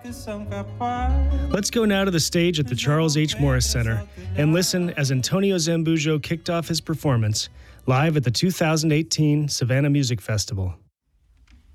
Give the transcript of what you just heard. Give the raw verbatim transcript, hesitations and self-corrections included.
Let's go now to the stage at the Charles H. Morris Center and listen as Antonio Zambujo kicked off his performance live at the two thousand eighteen Savannah Music Festival.